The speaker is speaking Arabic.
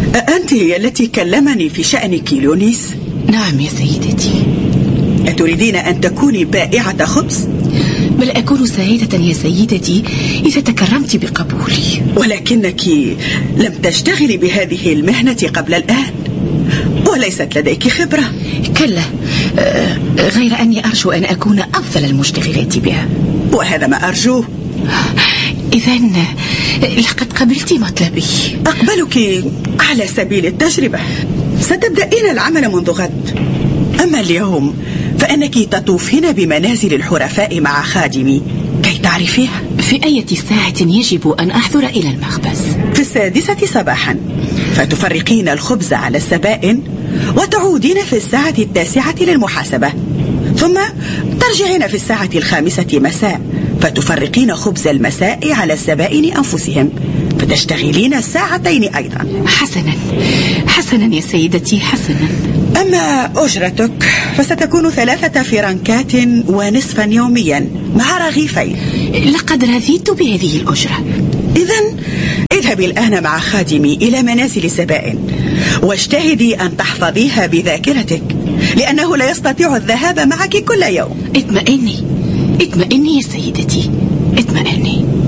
أنت هي التي كلمني في شأن كيلونيس؟ نعم يا سيدتي. أتريدين أن تكوني بائعة خبز؟ بل أكون سعيدة يا سيدتي إذا تكرمت بقبولي. ولكنك لم تشتغلي بهذه المهنة قبل الآن، وليست لديك خبرة. كلا، غير أني أرجو أن أكون أفضل المشتغلات بها. وهذا ما أرجوه. إذن لقد قبلت مطلبي. أقبلك على سبيل التجربة. ستبدأين العمل منذ غد. أما اليوم فإنك تطوفين بمنازل الحرفاء مع خادمي كي تعرفيها. في أي ساعة يجب أن أحضر إلى المخبز؟ في 6 صباحا، فتفرقين الخبز على السبائن وتعودين في 9 للمحاسبة، ثم ترجعين في 5 مساء فتفرقين خبز المساء على السبائن أنفسهم، فتشتغلين 2 ساعات أيضا. حسنا يا سيدتي، حسنا. أما أجرتك فستكون 3 فرنكات ونصفا يوميا مع رغيفين. لقد رضيت بهذه الأجرة. إذن اذهبي الآن مع خادمي إلى منازل السبائن، واجتهدي أن تحفظيها بذاكرتك، لأنه لا يستطيع الذهاب معك كل يوم. اطمئني يا سيدتي، اطمئني.